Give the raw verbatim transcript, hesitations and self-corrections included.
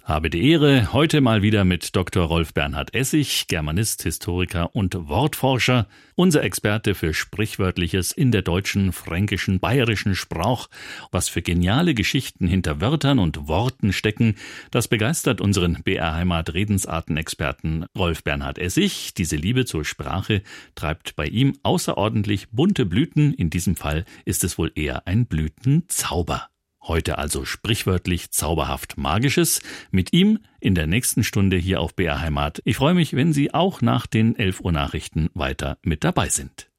Habe die Ehre, heute mal wieder mit Doktor Rolf Bernhard Essig, Germanist, Historiker und Wortforscher, unser Experte für Sprichwörtliches in der deutschen, fränkischen, bayerischen Sprach. Was für geniale Geschichten hinter Wörtern und Worten stecken, das begeistert unseren B R Heimat Redensarten-Experten Rolf Bernhard Essig. Diese Liebe zur Sprache treibt bei ihm außerordentlich bunte Blüten. In diesem Fall ist es wohl eher ein Blütenzauber. Heute also sprichwörtlich zauberhaft Magisches mit ihm in der nächsten Stunde hier auf B R Heimat. Ich freue mich, wenn Sie auch nach den elf Uhr Nachrichten weiter mit dabei sind.